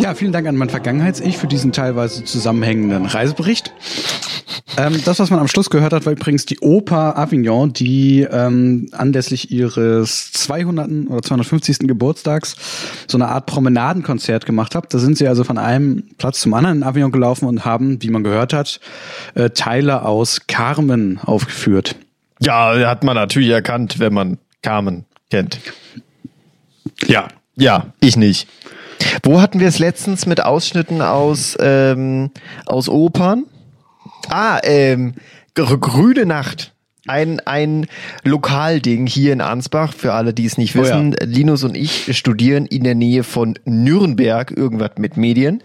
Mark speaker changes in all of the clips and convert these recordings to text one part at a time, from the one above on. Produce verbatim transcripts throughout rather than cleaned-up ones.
Speaker 1: Ja, vielen Dank an mein Vergangenheits-Ich für diesen teilweise zusammenhängenden Reisebericht. Ähm, das, was man am Schluss gehört hat, war übrigens die Oper Avignon, die ähm, anlässlich ihres zweihundertsten oder zweihundertfünfzigsten Geburtstags so eine Art Promenadenkonzert gemacht hat. Da sind sie also von einem Platz zum anderen in Avignon gelaufen und haben, wie man gehört hat, äh, Teile aus Carmen aufgeführt.
Speaker 2: Ja, hat man natürlich erkannt, wenn man Carmen kennt.
Speaker 1: Ja.
Speaker 2: Ja, ich nicht. Wo hatten wir es letztens mit Ausschnitten aus, ähm, aus Opern? Ah, ähm, Grüne Nacht. Ein, ein Lokalding hier in Ansbach, für alle, die es nicht wissen. Oh ja. Linus und ich studieren in der Nähe von Nürnberg, irgendwas mit Medien.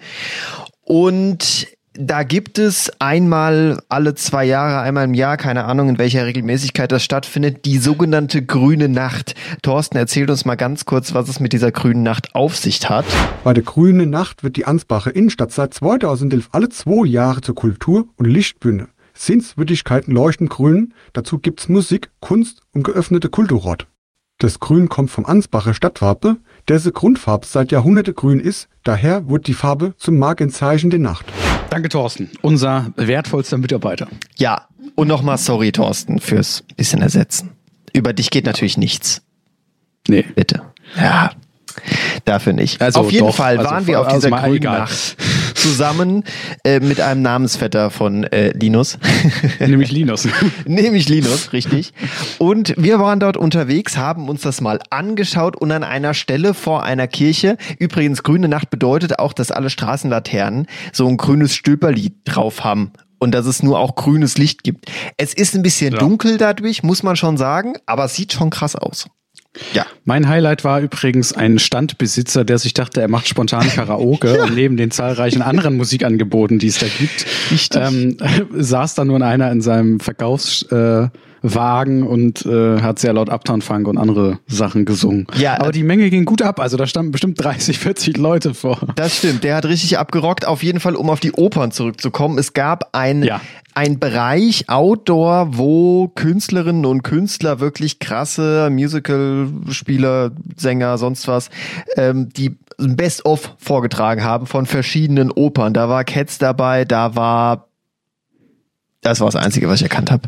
Speaker 2: Und da gibt es einmal alle zwei Jahre, einmal im Jahr, keine Ahnung, in welcher Regelmäßigkeit das stattfindet, die sogenannte Grüne Nacht. Thorsten, erzählt uns mal ganz kurz, was es mit dieser Grünen Nacht auf sich hat.
Speaker 3: Bei der Grünen Nacht wird die Ansbacher Innenstadt seit zweitausendelf alle zwei Jahre zur Kultur- und Lichtbühne. Sehenswürdigkeiten leuchten grün, dazu gibt's Musik, Kunst und geöffnete Kulturort. Das Grün kommt vom Ansbacher Stadtwappen, dessen Grundfarbe seit Jahrhunderten grün ist, daher wurde die Farbe zum Markenzeichen der Nacht.
Speaker 1: Danke, Thorsten, unser wertvollster Mitarbeiter.
Speaker 2: Ja, und nochmal sorry, Thorsten, fürs bisschen Ersetzen. Über dich geht natürlich nichts.
Speaker 1: Nee.
Speaker 2: Bitte. Ja, dafür nicht.
Speaker 1: Also
Speaker 2: auf jeden
Speaker 1: doch,
Speaker 2: Fall
Speaker 1: also
Speaker 2: waren wir auf dieser
Speaker 1: also
Speaker 2: Grünen
Speaker 1: egal.
Speaker 2: Nacht zusammen äh, mit einem Namensvetter von äh, Linus.
Speaker 1: Nämlich Linus.
Speaker 2: Nämlich Linus, richtig. Und wir waren dort unterwegs, haben uns das mal angeschaut und an einer Stelle vor einer Kirche, übrigens Grüne Nacht bedeutet auch, dass alle Straßenlaternen so ein grünes Stülperli drauf haben. Und dass es nur auch grünes Licht gibt. Es ist ein bisschen ja. dunkel dadurch, muss man schon sagen, aber es sieht schon krass aus. Ja.
Speaker 1: Mein Highlight war übrigens ein Standbesitzer, der sich dachte, er macht spontan Karaoke ja. und neben den zahlreichen anderen Musikangeboten, die es da gibt, ähm, saß da nur einer in seinem Verkaufswagen äh, und äh, hat sehr laut Uptown Funk und andere Sachen gesungen. Ja, aber die Menge ging gut ab, also da standen bestimmt dreißig, vierzig Leute vor.
Speaker 2: Das stimmt, der hat richtig abgerockt. Auf jeden Fall, um auf die Opern zurückzukommen, es gab ein ja. Ein Bereich Outdoor, wo Künstlerinnen und Künstler, wirklich krasse Musical-Spieler, Sänger, sonst was, ähm, die ein Best-of vorgetragen haben von verschiedenen Opern. Da war Cats dabei, da war, das war das Einzige, was ich erkannt habe.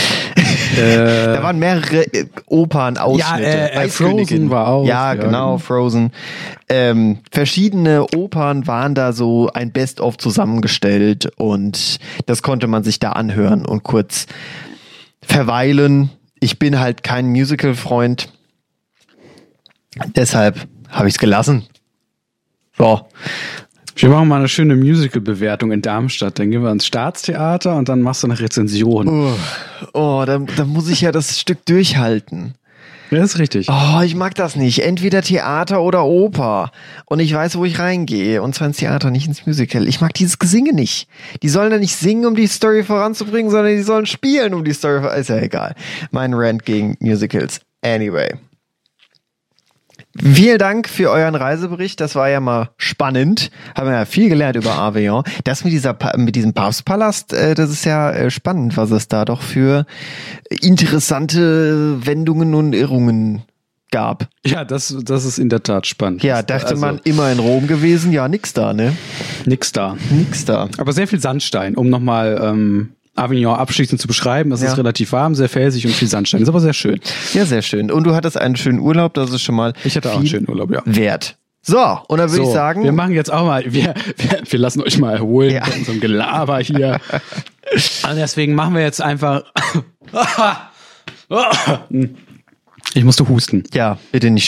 Speaker 2: Äh, da waren mehrere äh, Opern-Ausschnitte.
Speaker 1: Ja, äh, äh, Frozen war auch.
Speaker 2: Ja, ja genau, Frozen. Ähm, verschiedene Opern waren da so ein Best-of zusammengestellt und das konnte man sich da anhören und kurz verweilen. Ich bin halt kein Musical-Freund. Deshalb habe ich es gelassen. So.
Speaker 1: Wir machen mal eine schöne Musical-Bewertung in Darmstadt. Dann gehen wir ins Staatstheater und dann machst du eine Rezension.
Speaker 2: Oh, oh da, da muss ich ja das Stück durchhalten.
Speaker 1: Ja, das ist richtig.
Speaker 2: Oh, ich mag das nicht. Entweder Theater oder Oper. Und ich weiß, wo ich reingehe. Und zwar ins Theater, nicht ins Musical. Ich mag dieses Gesinge nicht. Die sollen da nicht singen, um die Story voranzubringen, sondern die sollen spielen, um die Story voranzubringen. Ist ja egal. Mein Rant gegen Musicals. Anyway. Vielen Dank für euren Reisebericht. Das war ja mal spannend. Haben wir ja viel gelernt über Avignon. Das mit dieser, mit diesem Papstpalast, äh, das ist ja äh, spannend, was es da doch für interessante Wendungen und Irrungen gab.
Speaker 1: Ja, das, das ist in der Tat spannend.
Speaker 2: Ja, dachte
Speaker 1: also,
Speaker 2: man, immer in Rom gewesen. Ja, nix da, ne?
Speaker 1: Nix da.
Speaker 2: Nix da.
Speaker 1: Aber sehr viel Sandstein, um nochmal, ähm, Avignon abschließend zu beschreiben. Das ja. ist relativ warm, sehr felsig und viel Sandstein. Ist aber sehr schön.
Speaker 2: Ja, sehr schön. Und du hattest einen schönen Urlaub, das ist schon mal
Speaker 1: Ich hatte auch einen schönen Urlaub, ja.
Speaker 2: Wert. So, und dann würde
Speaker 1: so,
Speaker 2: ich sagen...
Speaker 1: Wir machen jetzt auch mal, wir, wir, wir lassen euch mal erholen ja. von unserem Gelaber hier. Und deswegen machen wir jetzt einfach... Ich musste husten.
Speaker 2: Ja, bitte nicht